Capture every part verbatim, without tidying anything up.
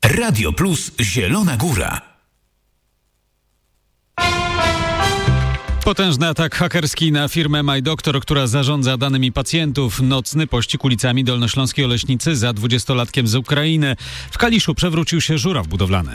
Radio Plus Zielona Góra. Potężny atak hakerski na firmę MyDoktor, która zarządza danymi pacjentów. Nocny pościg ulicami Dolnośląskiej Oleśnicy za dwudziestolatkiem z Ukrainy. W Kaliszu przewrócił się żuraw budowlany.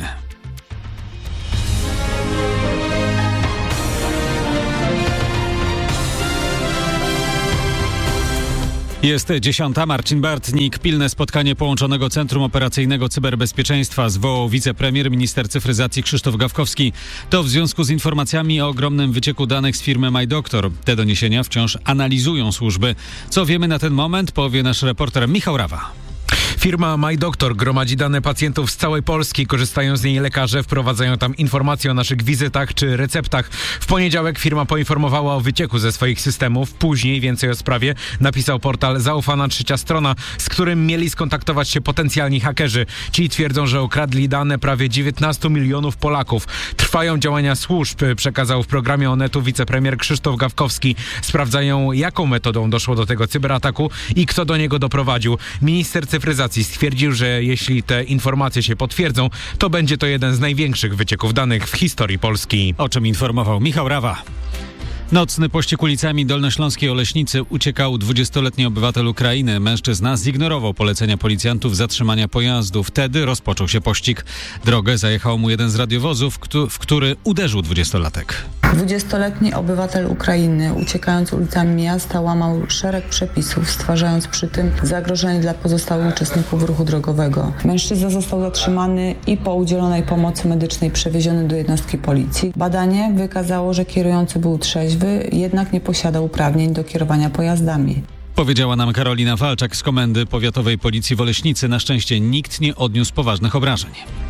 Jest dziesiąta. Marcin Bartnik. Pilne spotkanie Połączonego Centrum Operacyjnego Cyberbezpieczeństwa zwołał wicepremier, minister cyfryzacji Krzysztof Gawkowski. To w związku z informacjami o ogromnym wycieku danych z firmy MyDoktor. Te doniesienia wciąż analizują służby. Co wiemy na ten moment, powie nasz reporter Michał Rawa. Firma MyDoktor gromadzi dane pacjentów z całej Polski. Korzystają z niej lekarze, wprowadzają tam informacje o naszych wizytach czy receptach. W poniedziałek firma poinformowała o wycieku ze swoich systemów. Później więcej o sprawie napisał portal Zaufana Trzecia Strona, z którym mieli skontaktować się potencjalni hakerzy. Ci twierdzą, że okradli dane prawie dziewiętnastu milionów Polaków. Trwają działania służb, przekazał w programie Onetu wicepremier Krzysztof Gawkowski. Sprawdzają, jaką metodą doszło do tego cyberataku i kto do niego doprowadził. Minister cyfryzacji stwierdził, że jeśli te informacje się potwierdzą, to będzie to jeden z największych wycieków danych w historii Polski. O czym informował Michał Rawa. Nocny pościg ulicami Dolnośląskiej Oleśnicy uciekał dwudziestoletni obywatel Ukrainy. Mężczyzna zignorował polecenia policjantów zatrzymania pojazdu. Wtedy rozpoczął się pościg. Drogę zajechał mu jeden z radiowozów, w który uderzył dwudziestolatek. dwudziestoletni obywatel Ukrainy, uciekając ulicami miasta, łamał szereg przepisów, stwarzając przy tym zagrożenie dla pozostałych uczestników ruchu drogowego. Mężczyzna został zatrzymany i po udzielonej pomocy medycznej przewieziony do jednostki policji. Badanie wykazało, że kierujący był trzeźwy, jednak nie posiadał uprawnień do kierowania pojazdami. Powiedziała nam Karolina Walczak z Komendy Powiatowej Policji w Oleśnicy. Na szczęście nikt nie odniósł poważnych obrażeń.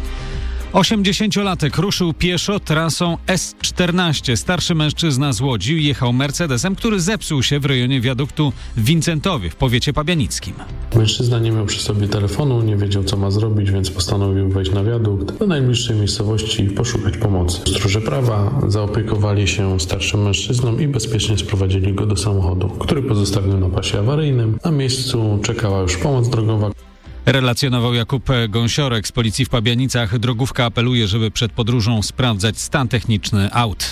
osiemdziesięciolatek ruszył pieszo trasą S czternaście. Starszy mężczyzna z Łodzi jechał Mercedesem, który zepsuł się w rejonie wiaduktu w Wincentowie w powiecie pabianickim. Mężczyzna nie miał przy sobie telefonu, nie wiedział co ma zrobić, więc postanowił wejść na wiadukt do najbliższej miejscowości i poszukać pomocy. Stróże prawa zaopiekowali się starszym mężczyzną i bezpiecznie sprowadzili go do samochodu, który pozostawił na pasie awaryjnym. Na miejscu czekała już pomoc drogowa. Relacjonował Jakub Gąsiorek z Policji w Pabianicach. Drogówka apeluje, żeby przed podróżą sprawdzać stan techniczny aut.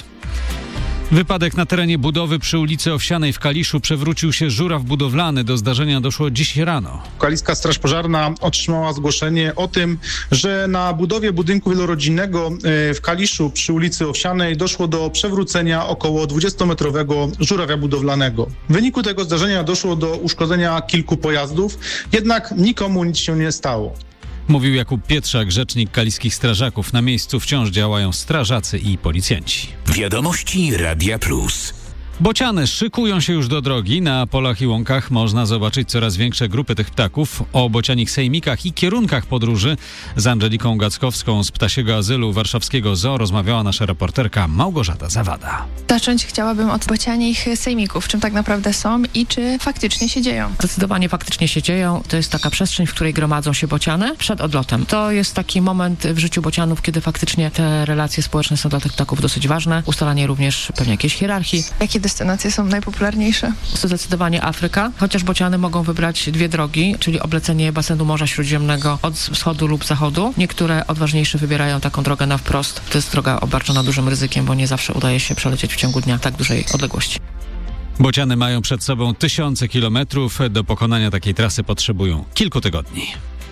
Wypadek na terenie budowy przy ulicy Owsianej w Kaliszu. Przewrócił się żuraw budowlany. Do zdarzenia doszło dziś rano. Kaliska Straż Pożarna otrzymała zgłoszenie o tym, że na budowie budynku wielorodzinnego w Kaliszu przy ulicy Owsianej doszło do przewrócenia około dwudziestometrowego żurawia budowlanego. W wyniku tego zdarzenia doszło do uszkodzenia kilku pojazdów, jednak nikomu nic się nie stało. Mówił Jakub Pietrzak, rzecznik kaliskich strażaków. Na miejscu wciąż działają strażacy i policjanci. Wiadomości Radia Plus. Bociany szykują się już do drogi. Na polach i łąkach można zobaczyć coraz większe grupy tych ptaków. O bocianich sejmikach i kierunkach podróży z Angeliką Gackowską z Ptasiego Azylu Warszawskiego Zoo rozmawiała nasza reporterka Małgorzata Zawada. Zacząć chciałabym od bocianich sejmików. Czym tak naprawdę są i czy faktycznie się dzieją? Zdecydowanie faktycznie się dzieją. To jest taka przestrzeń, w której gromadzą się bociany przed odlotem. To jest taki moment w życiu bocianów, kiedy faktycznie te relacje społeczne są dla tych ptaków dosyć ważne. Ustalanie również pewnie jakiejś hierarchii. Jakie destynacje są najpopularniejsze? Zdecydowanie Afryka, chociaż bociany mogą wybrać dwie drogi, czyli oblecenie basenu Morza Śródziemnego od wschodu lub zachodu. Niektóre odważniejsze wybierają taką drogę na wprost. To jest droga obarczona dużym ryzykiem, bo nie zawsze udaje się przelecieć w ciągu dnia tak dużej odległości. Bociany mają przed sobą tysiące kilometrów. Do pokonania takiej trasy potrzebują kilku tygodni.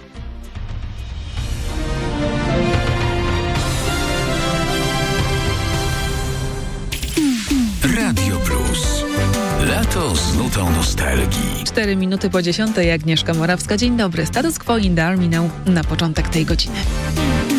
Radio Plus. Lato z nutą nostalgii. Cztery minuty po dziesiątej. Agnieszka Morawska. Dzień dobry. Status quo in the army now na początek tej godziny.